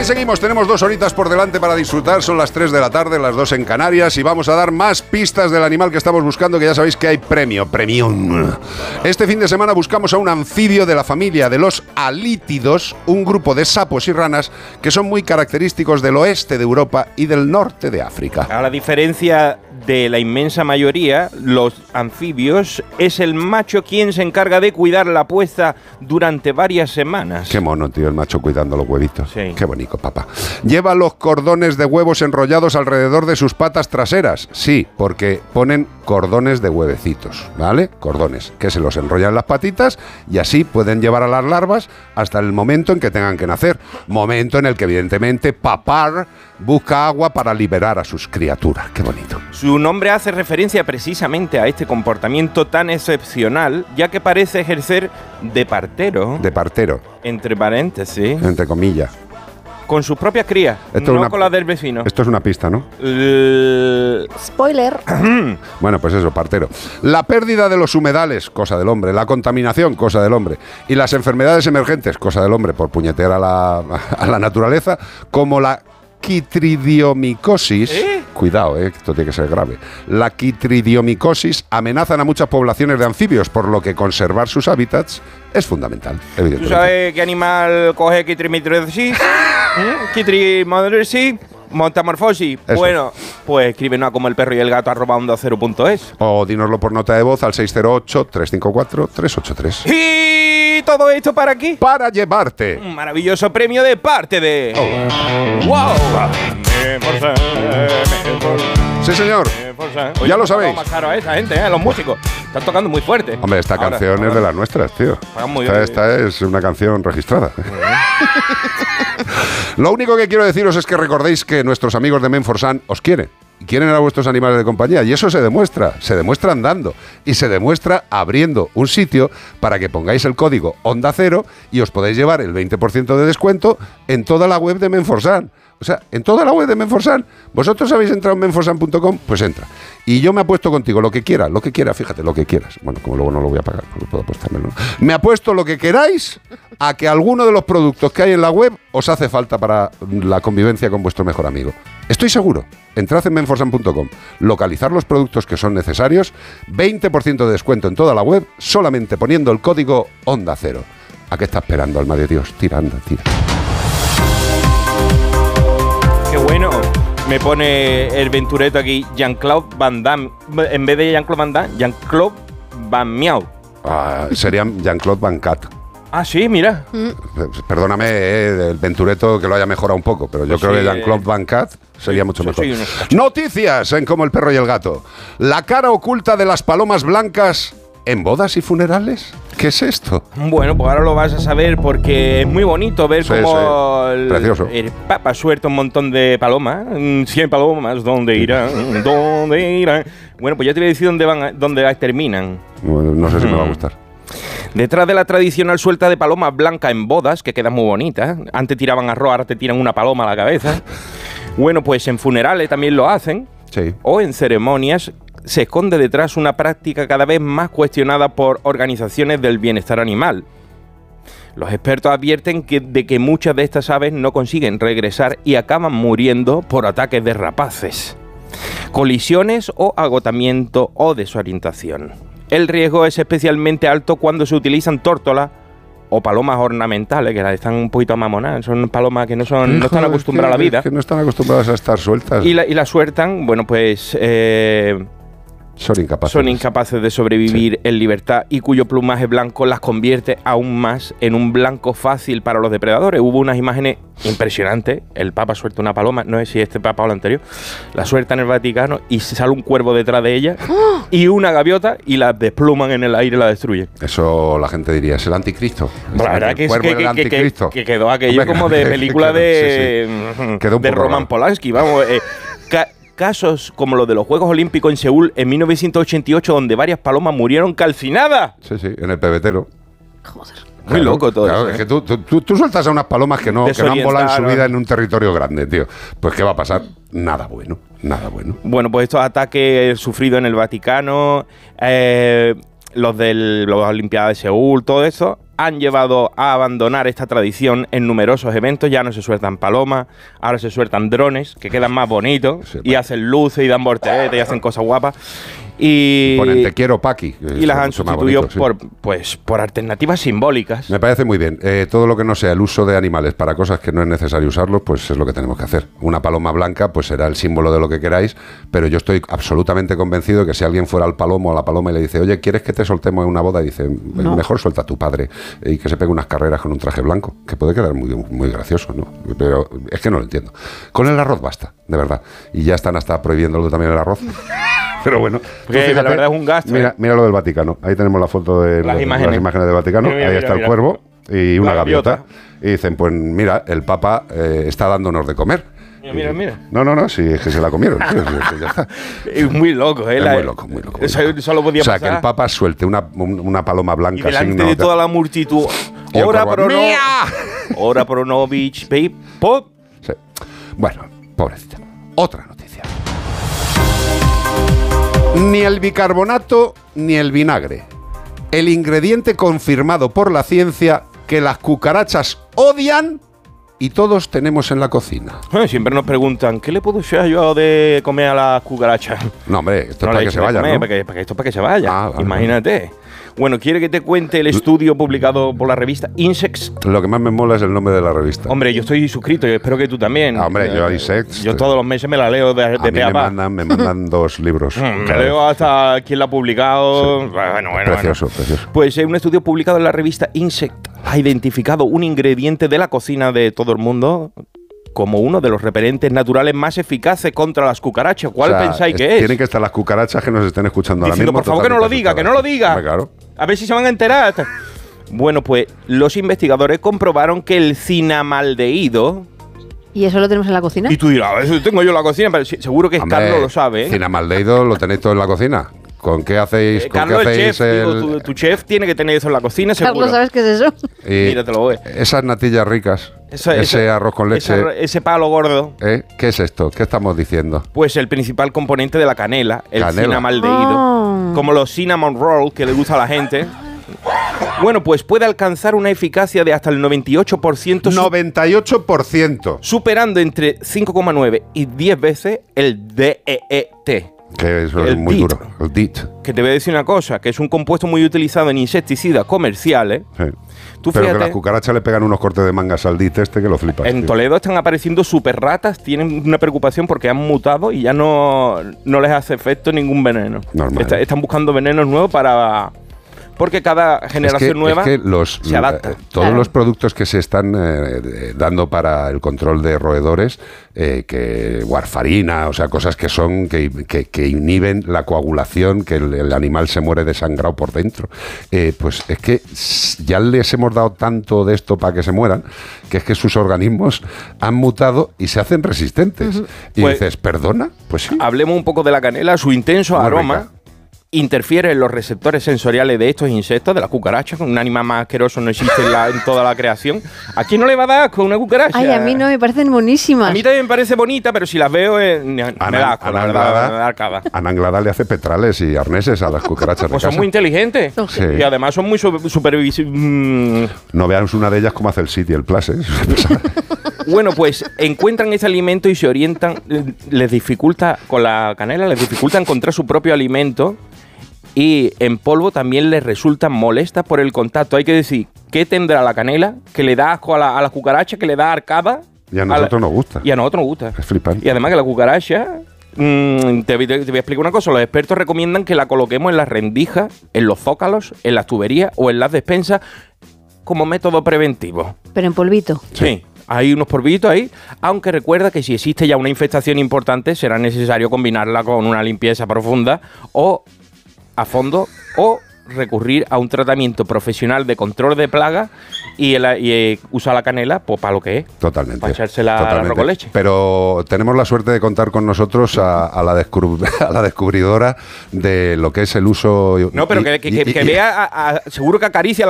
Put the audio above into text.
que seguimos, tenemos 2 horitas por delante para disfrutar, son las 3 de la tarde, las 2 en Canarias, y vamos a dar más pistas del animal que estamos buscando, que ya sabéis que hay premión. Este fin de semana buscamos a un anfibio de la familia de los alítidos, un grupo de sapos y ranas que son muy característicos del oeste de Europa y del norte de África. A la diferencia de la inmensa mayoría, los anfibios es el macho quien se encarga de cuidar la puesta durante varias semanas. Qué mono, tío, el macho cuidando los huevitos. Sí. Qué bonito, papá. Lleva los cordones de huevos enrollados alrededor de sus patas traseras. Sí, porque ponen cordones de huevecitos, ¿vale? Cordones, que se los enrollan en las patitas y así pueden llevar a las larvas hasta el momento en que tengan que nacer. Momento en el que, evidentemente, papar busca agua para liberar a sus criaturas. Qué bonito. Su nombre hace referencia precisamente a este comportamiento tan excepcional, ya que parece ejercer de partero. De partero. Entre paréntesis. Entre comillas. Con sus propias crías, no con las del vecino. Esto es una pista, ¿no? Spoiler. Bueno, pues eso, partero. La pérdida de los humedales, cosa del hombre. La contaminación, cosa del hombre. Y las enfermedades emergentes, cosa del hombre, por puñetear a la naturaleza, como la quitridiomicosis. Cuidado, esto tiene que ser grave. La quitridiomicosis amenazan a muchas poblaciones de anfibios, por lo que conservar sus hábitats es fundamental, evidentemente. ¿Tú sabes qué animal coge quitrimidrosis? Quitrimidrosis, montamorfosis. Eso. Bueno, pues escríbenos como el perro y el gato @onda0.es. O dínoslo por nota de voz al 608-354-383. ¿Y todo esto para aquí? Para llevarte Un maravilloso premio de parte de... ¡Wow! Sí, señor. Ya lo sabéis. Más caro a esa gente, los músicos. Están tocando muy fuerte. Hombre, esta canción es de las nuestras, tío. Esta es una canción registrada. Lo único que quiero deciros es que recordéis que nuestros amigos de Men4Sun os quieren. Y quieren a vuestros animales de compañía. Y eso se demuestra andando. Y se demuestra abriendo un sitio para que pongáis el código Onda Cero y os podéis llevar el 20% de descuento en toda la web de Men4Sun. O sea, en toda la web de Men4Sun. ¿Vosotros habéis entrado en men4sun.com? Pues entra. Y yo me apuesto contigo, lo que quieras, fíjate, lo que quieras. Bueno, como luego no lo voy a pagar, no puedo apostármelo. Me apuesto lo que queráis a que alguno de los productos que hay en la web os hace falta para la convivencia con vuestro mejor amigo. Estoy seguro. Entrad en men4sun.com, localizar los productos que son necesarios, 20% de descuento en toda la web, solamente poniendo el código Onda Cero. ¿A qué está esperando, alma de Dios? Tira, anda, tira. Qué bueno. Me pone el ventureto aquí, Jean-Claude Van Damme. En vez de Jean-Claude Van Damme, Jean-Claude Van Miau. Sería Jean-Claude Van Cat. Ah, sí, mira. Perdóname, el ventureto que lo haya mejorado un poco, pero yo creo que Jean-Claude Van Cat sería mucho mejor. Noticias en Como el perro y el gato. La cara oculta de las palomas blancas en bodas y funerales. ¿Qué es esto? Bueno, pues ahora lo vas a saber porque es muy bonito ver cómo el Papa suelta un montón de palomas. 100 palomas, ¿dónde irán? ¿Dónde irán? Bueno, pues ya te voy a decir dónde terminan. Bueno, no sé si me va a gustar. Detrás de la tradicional suelta de palomas blancas en bodas, que quedan muy bonitas. Antes tiraban arroz, ahora te tiran una paloma a la cabeza. Bueno, pues en funerales también lo hacen. Sí. O en ceremonias se esconde detrás una práctica cada vez más cuestionada por organizaciones del bienestar animal. Los expertos advierten de que muchas de estas aves no consiguen regresar y acaban muriendo por ataques de rapaces, colisiones o agotamiento o desorientación. El riesgo es especialmente alto cuando se utilizan tórtolas o palomas ornamentales, que están un poquito amamonadas. Son palomas que no están acostumbradas a la vida. Que no están acostumbradas a estar sueltas. Y la sueltan, bueno, pues... Son incapaces de sobrevivir en libertad y cuyo plumaje blanco las convierte aún más en un blanco fácil para los depredadores. Hubo unas imágenes impresionantes. El Papa suelta una paloma, no sé si este Papa o el anterior, la suelta en el Vaticano y sale un cuervo detrás de ella y una gaviota y la despluman en el aire y la destruyen. Eso la gente diría, es el anticristo. La verdad que quedó aquello como de película de Roman Polanski, vamos. Casos como los de los Juegos Olímpicos en Seúl en 1988, donde varias palomas murieron calcinadas. Sí, en el pebetero. Joder. Muy loco todo eso. Es que tú sueltas a unas palomas que no han volado en su vida en un territorio grande, tío. Pues ¿qué va a pasar? Nada bueno. Bueno, pues estos ataques sufridos en el Vaticano, los de las Olimpiadas de Seúl, todo eso, han llevado a abandonar esta tradición en numerosos eventos. Ya no se sueltan palomas, ahora se sueltan drones, que quedan más bonitos, Sí, y hacen luces y dan volteretas y hacen cosas guapas. Y Ponen te quiero Paqui. y las han sustituido por alternativas simbólicas. Me parece muy bien. Todo lo que no sea el uso de animales para cosas que no es necesario usarlos, pues es lo que tenemos que hacer. Una paloma blanca, pues será el símbolo de lo que queráis, pero yo estoy absolutamente convencido que si alguien fuera al palomo o a la paloma y le dice, oye, ¿quieres que te soltemos en una boda? Y dice, No. mejor suelta a tu padre y que se pegue unas carreras con un traje blanco, que puede quedar muy, muy gracioso, ¿no? Pero es que no lo entiendo. Con el arroz basta, de verdad. Y ya están hasta prohibiéndolo también el arroz. Pero bueno, tú Porque la verdad es un gasto. Mira, mira lo del Vaticano. Ahí tenemos la foto de Las imágenes. del Vaticano. Mira, Ahí mira, está el mira. cuervo y una La gaviota. gaviota. Y dicen, pues mira, el Papa está dándonos de comer. Mira. No, sí, es que se la comieron. Sí, ya está. Es muy loco, ¿eh? Es muy loco, muy loco. Eso solo podía O sea, pasar. que el Papa suelte una paloma Y blanca delante de toda la multitud. Y el Ora cuervo, pro ¡Mía! Ora pro nobis, pop. Sí. Bueno, pobrecita. Otra noticia. Ni el bicarbonato ni el vinagre. El ingrediente confirmado por la ciencia que las cucarachas odian y todos tenemos en la cocina. Siempre nos preguntan, ¿qué le puedo echar yo de comer a las cucarachas? No, hombre, esto No es para le que se eches de vaya, comer, ¿no? esto es para que se vaya. Ah, vale, Imagínate. Bueno, ¿quiere que te cuente el estudio publicado por la revista Insects? Lo que más me mola es el nombre de la revista. Hombre, yo estoy suscrito y espero que tú también. Ah, hombre, yo a Insects, Yo todos los meses me la leo de a mí pe a pa. me mandan 2 libros. Me cada leo vez. hasta quién la ha publicado. Sí. Bueno. Precioso, precioso. Pues un estudio publicado en la revista Insect ha identificado un ingrediente de la cocina de todo el mundo como uno de los repelentes naturales más eficaces contra las cucarachas. ¿Cuál O sea, pensáis que es? Tienen que estar las cucarachas que nos estén escuchando ahora Diciendo, mismo. por favor, que no lo diga, que no lo diga. Hombre, claro. A ver si se van a enterar. Bueno, pues los investigadores comprobaron que el cinamaldehído... ¿Y eso lo tenemos en la cocina? Y tú dirás, eso tengo yo en la cocina, pero seguro que Hombre, Carlos lo sabe, ¿eh? Cinamaldehído lo tenéis todo en la cocina. ¿Con qué hacéis? ¿Con Carlos, qué el hacéis chef, digo, tu chef tiene que tener eso en la cocina, seguro. Carlos, ¿sabes qué es eso? y Mira, te lo voy. esas natillas ricas, Ese ese arroz con leche, ese palo gordo, ¿qué es esto? ¿Qué estamos diciendo? pues el principal componente de la canela, el Canela. cinamaldehído. Oh. Como los cinnamon roll que le gusta a la gente. Bueno, pues puede alcanzar una eficacia de hasta el 98%, 98%. superando entre 5,9 y 10 veces el DEET. Que eso es El muy DEET. duro. El DEET. Que te voy a decir una cosa, que es un compuesto muy utilizado en insecticidas comerciales. Sí. Tú Pero que fíjate, las cucarachas le pegan unos cortes de mangas al DEET que lo flipas. en tío. Toledo están apareciendo super ratas, tienen una preocupación porque han mutado y ya no les hace efecto ningún veneno. Normal. Están buscando venenos nuevos para... Porque cada generación nueva se adapta. todos Claro. los productos que se están dando para el control de roedores, que warfarina, o sea, cosas que son que inhiben la coagulación, que el animal se muere desangrado por dentro, pues es que ya les hemos dado tanto de esto para que se mueran, que es que sus organismos han mutado y se hacen resistentes. Y Pues- dices, ¿perdona? Pues sí. Hablemos un poco de la canela, su intenso Muy aroma. rica. Interfiere en los receptores sensoriales de estos insectos, de las cucarachas. Un animal más asqueroso no existe en toda la creación. ¿A quién no le va a dar asco una cucaracha? Ay, a mí no, me parecen buenísimas. A mí también me parece bonita, pero si las veo me da asco, la verdad, me da arcada. Ana Anglada le hace petrales y arneses a las cucarachas Pues de son casa. muy inteligentes. Son Sí. Y además son muy No veamos una de ellas como hace el City, el Plus, ¿eh? Bueno, pues encuentran ese alimento y se orientan. Les dificulta, con la canela, les dificulta encontrar su propio alimento. Y en polvo también les resulta molesta por el contacto. Hay que decir, ¿qué tendrá la canela? Que le da asco a la cucaracha, que le da arcada. Y a nosotros nos gusta. Y a nosotros nos gusta. Es flipante. Y además que la cucaracha... te voy a explicar una cosa. Los expertos recomiendan que la coloquemos en las rendijas, en los zócalos, en las tuberías o en las despensas como método preventivo. Pero en polvito. Sí. Hay unos polvitos ahí, aunque recuerda que si existe ya una infestación importante será necesario combinarla con una limpieza profunda o a fondo o recurrir a un tratamiento profesional de control de plagas y usar la canela pues para lo que es. Totalmente. Para echársela al arroz con leche. Pero tenemos la suerte de contar con nosotros a la descubridora de lo que es el uso... No, pero que vea, seguro que acaricia